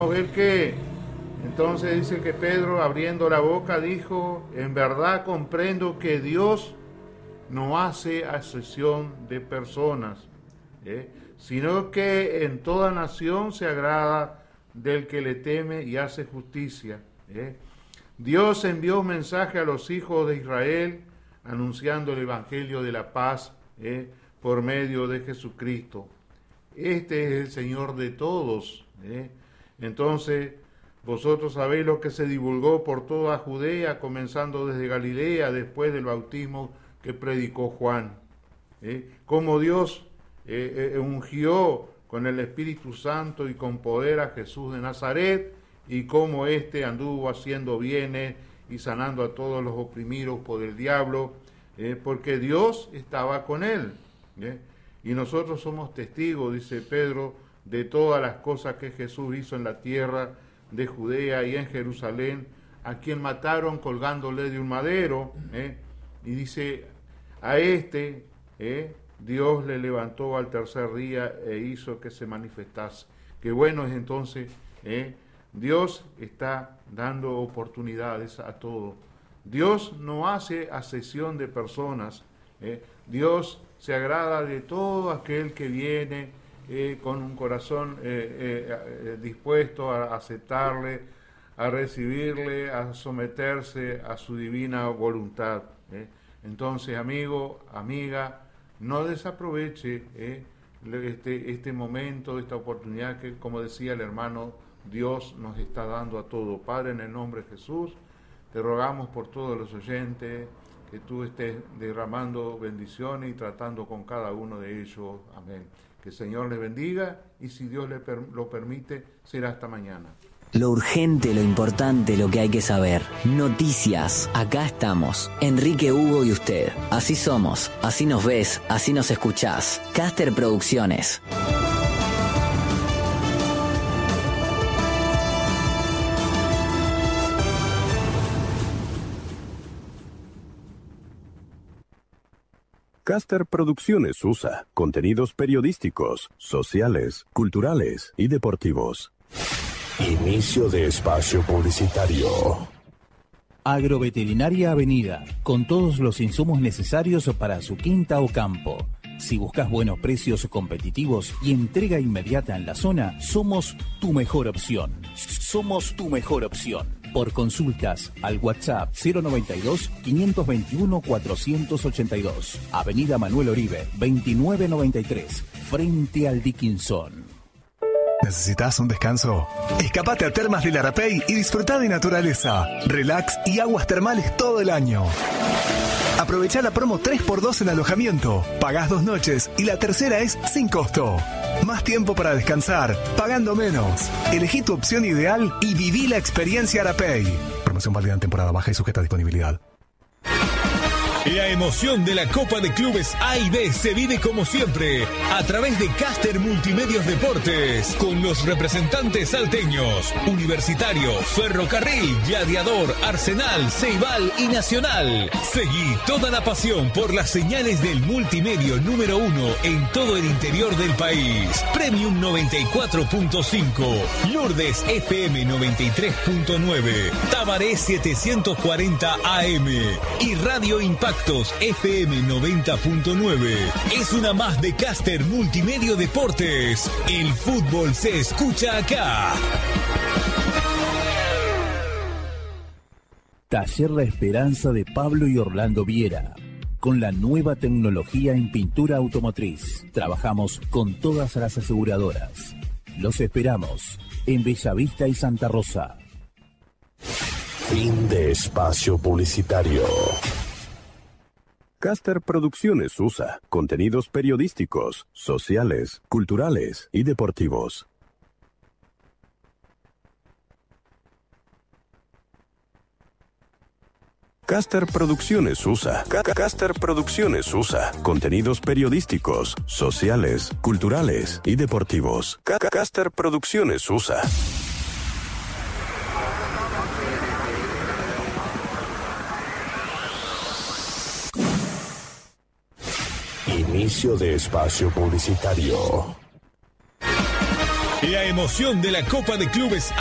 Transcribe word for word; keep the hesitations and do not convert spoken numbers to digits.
ver que entonces dice que Pedro, abriendo la boca, dijo: en verdad comprendo que Dios no hace acepción de personas, ¿eh? sino que en toda nación se agrada del que le teme y hace justicia. ¿eh? Dios envió un mensaje a los hijos de Israel anunciando el evangelio de la paz ¿eh? por medio de Jesucristo. Este es el Señor de todos. ¿eh? Entonces, vosotros sabéis lo que se divulgó por toda Judea, comenzando desde Galilea, después del bautismo que predicó Juan. ¿eh? Cómo Dios eh, eh, ungió con el Espíritu Santo y con poder a Jesús de Nazaret, y cómo éste anduvo haciendo bienes y sanando a todos los oprimidos por el diablo, eh, porque Dios estaba con él. ¿eh? Y nosotros somos testigos, dice Pedro, de todas las cosas que Jesús hizo en la tierra de Judea y en Jerusalén, a quien mataron colgándole de un madero, ¿eh? y dice, a este ¿eh? Dios le levantó al tercer día e hizo que se manifestase. Qué bueno es entonces, ¿eh? Dios está dando oportunidades a todos. Dios no hace acepción de personas, ¿eh? Dios se agrada de todo aquel que viene Eh, con un corazón eh, eh, eh, dispuesto a aceptarle, a recibirle, a someterse a su divina voluntad. ¿eh? Entonces, amigo, amiga, no desaproveche eh, este, este momento, esta oportunidad que, como decía el hermano, Dios nos está dando a todos. Padre, en el nombre de Jesús, te rogamos por todos los oyentes, que tú estés derramando bendiciones y tratando con cada uno de ellos. Amén. Que el Señor les bendiga y si Dios le per- lo permite, será hasta mañana. Lo urgente, lo importante, lo que hay que saber. Noticias. Acá estamos. Enrique, Hugo y usted. Así somos. Así nos ves. Así nos escuchás. Caster Producciones. Caster Producciones U S A, contenidos periodísticos, sociales, culturales y deportivos. Inicio de espacio publicitario. Agroveterinaria Avenida, con todos los insumos necesarios para su quinta o campo. Si buscas buenos precios competitivos y entrega inmediata en la zona, somos tu mejor opción. Somos tu mejor opción. Por consultas al WhatsApp cero noventa y dos, quinientos veintiuno, cuatrocientos ochenta y dos. Avenida Manuel Oribe, veintinueve noventa y tres, frente al Dickinson. ¿Necesitas un descanso? Escapate a Termas del Arapey y disfruta de naturaleza, relax y aguas termales todo el año. Aprovecha la promo tres por dos en alojamiento. Pagás dos noches y la tercera es sin costo. Más tiempo para descansar, pagando menos. Elegí tu opción ideal y viví la experiencia Arapey. Promoción válida en temporada baja y sujeta a disponibilidad. La emoción de la Copa de Clubes A y B se vive como siempre a través de Caster Multimedios Deportes con los representantes salteños, Universitario, Ferrocarril, Gladiador, Arsenal, Ceibal y Nacional. Seguí toda la pasión por las señales del multimedio número uno en todo el interior del país. Premium noventa y cuatro punto cinco, Lourdes F M noventa y tres punto nueve, Tabaré setecientos cuarenta A M y Radio Impacto F M noventa punto nueve. Es una más de Caster Multimedio Deportes. El fútbol se escucha acá. Taller La Esperanza de Pablo y Orlando Viera. Con la nueva tecnología en pintura automotriz. Trabajamos con todas las aseguradoras. Los esperamos en Bellavista y Santa Rosa. Fin de espacio publicitario. Caster Producciones U S A, contenidos periodísticos, sociales, culturales y deportivos. Caster Producciones U S A. Caster Producciones U S A. Contenidos periodísticos, sociales, culturales y deportivos. Caster Producciones U S A. Inicio de espacio publicitario. La emoción de la Copa de Clubes